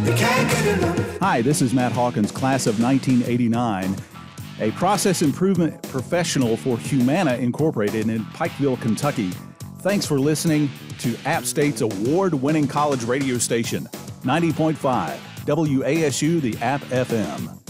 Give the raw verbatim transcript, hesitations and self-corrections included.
They can't get enough. Hi, this is Matt Hawkins, class of nineteen eighty-nine, a process improvement professional for Humana Incorporated in Pikeville, Kentucky. Thanks for listening to App State's award-winning college radio station, ninety point five W A S U, the App F M.